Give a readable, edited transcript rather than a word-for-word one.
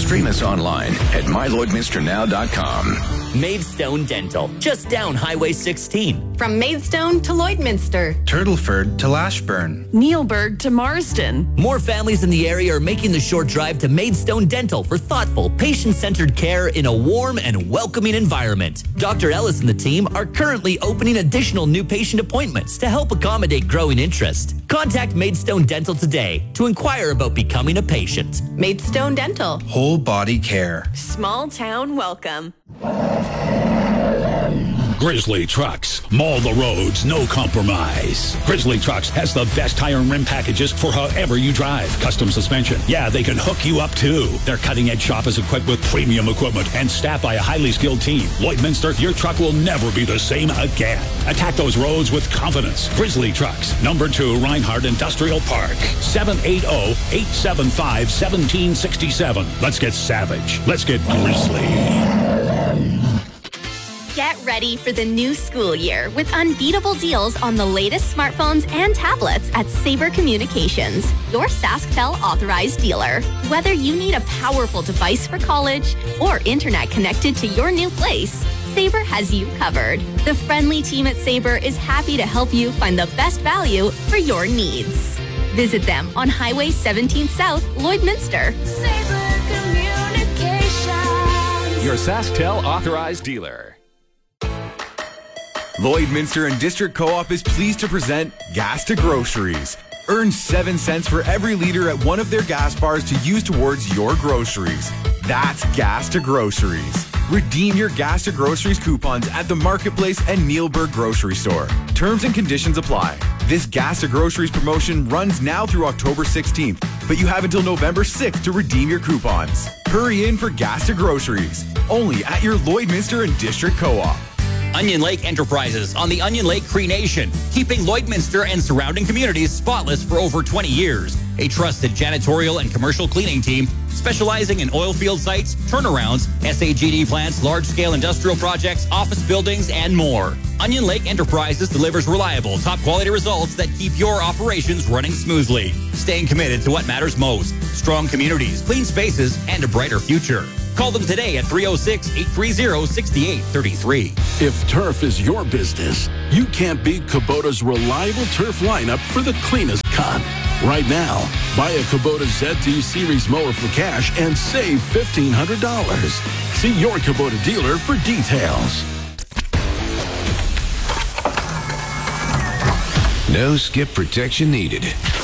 Stream us online at mylloydminsternow.com. Maidstone Dental, just down Highway 16. From Maidstone to Lloydminster. Turtleford to Lashburn. Neilburg to Marsden. More families in the area are making the short drive to Maidstone Dental for thoughtful, patient-centered care in a warm and welcoming environment. Dr. Ellis and the team are currently opening additional new patient appointments to help accommodate growing interest. Contact Maidstone Dental today to inquire about becoming a patient. Maidstone Dental. Whole body care. Small town welcome. Grizzly Trucks. Maul the roads, no compromise. Grizzly Trucks has the best tire and rim packages for however you drive. Custom suspension. Yeah, they can hook you up too. Their cutting-edge shop is equipped with premium equipment and staffed by a highly skilled team. Lloydminster, your truck will never be the same again. Attack those roads with confidence. Grizzly Trucks. Number 2, Reinhardt Industrial Park. 780-875-1767. Let's get savage. Let's get grizzly. Get ready for the new school year with unbeatable deals on the latest smartphones and tablets at Sabre Communications, your SaskTel authorized dealer. Whether you need a powerful device for college or internet connected to your new place, Sabre has you covered. The friendly team at Sabre is happy to help you find the best value for your needs. Visit them on Highway 17 South, Lloydminster. Sabre Communications, your SaskTel authorized dealer. Lloydminster and District Co-op is pleased to present Gas to Groceries. Earn 7 cents for every liter at one of their gas bars to use towards your groceries. That's Gas to Groceries. Redeem your Gas to Groceries coupons at the Marketplace and Neilburg Grocery Store. Terms and conditions apply. This Gas to Groceries promotion runs now through October 16th, but you have until November 6th to redeem your coupons. Hurry in for Gas to Groceries. Only at your Lloydminster and District Co-op. Onion Lake Enterprises on the Onion Lake Cree Nation, keeping Lloydminster and surrounding communities spotless for over 20 years. A trusted janitorial and commercial cleaning team specializing in oil field sites, turnarounds, SAGD plants, large-scale industrial projects, office buildings, and more. Onion Lake Enterprises delivers reliable, top-quality results that keep your operations running smoothly. Staying committed to what matters most: strong communities, clean spaces, and a brighter future. Call them today at 306-830-6833. If turf is your business, you can't beat Kubota's reliable turf lineup for the cleanest cut. Right now, buy a Kubota ZT Series mower for cash and save $1,500. See your Kubota dealer for details. No skip protection needed.